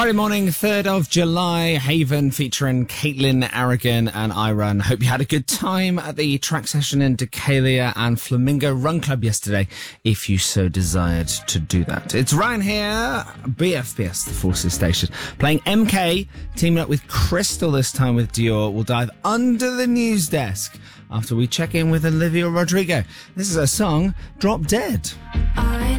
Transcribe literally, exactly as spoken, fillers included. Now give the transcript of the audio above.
Friday morning, third of July, Haven featuring Caitlin Aragon and Iron. Hope you had a good time at the track session in Decalia and Flamingo Run Club yesterday, if you so desired to do that. It's Ryan here, B F B S, the Forces Station, playing M K, teaming up with Crystal this time with Dior. We'll dive under the news desk after we check in with Olivia Rodrigo. This is her song, Drop Dead. I